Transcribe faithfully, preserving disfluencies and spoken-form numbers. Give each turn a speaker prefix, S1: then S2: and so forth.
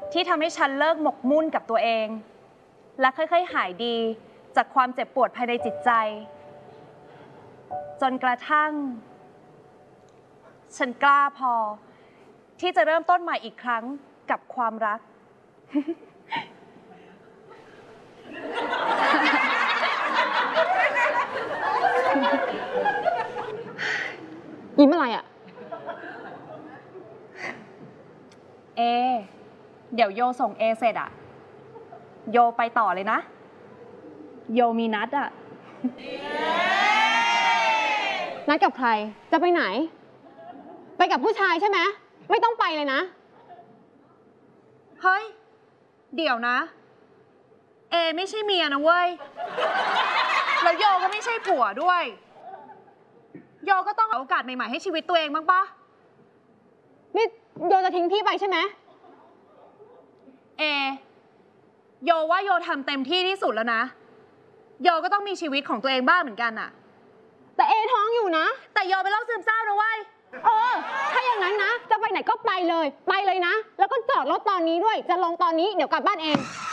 S1: ที่ทำให้ฉันเลิกหมกมุ่นกับตัวเองและค่อยๆหายดีจากความเจ็บปวดภายในจิตใจจนกระทั่งฉันกล้าพอที่จะเริ่มต้นใหม่อีกครั้งกับความรัก
S2: ยิ้มอะไรอ่ะ
S1: เอเดี๋ยวโยส่งเอเสร็จอะโยไปต่อเลยนะ โยมีนัดอะ
S2: นัดกับใครจะไปไหนไปกับผู้ชายใช่ไหมไม่ต้องไปเลยนะ
S1: เฮ้ยเดี๋ยวนะเอไม่ใช่เมียนะเว้ยแล้วโยก็ไม่ใช่ผัวด้วยโยก็ต้องหาโอกาสใหม่ๆให้ชีวิตตัวเองบ้างปะ
S2: นี่โยจะทิ้งพี่ไปใช่ไหม
S1: เอโยว่าโยทำเต็มที่ที่สุดแล้วนะโยก็ต้องมีชีวิตของตัวเองบ้างเหมือนกันอะ
S2: แต่เอท้องอยู่นะ
S1: แต่โยเป็นโรคซึมเศร้านะเว้ย
S2: เออถ้าอย่างนั้นนะจะไปไหนก็ไปเลยไปเลยนะแล้วก็จอดรถตอนนี้ด้วยจะลงตอนนี้เดี๋ยวกลับบ้านเอง